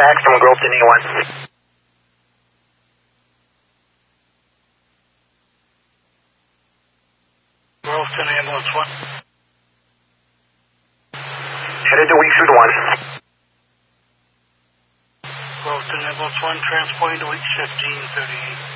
fax from Groveton A1. Groveton Ambulance 1. Headed to Weeks Route 1. Groveton Ambulance 1, transporting to Weeks 1538.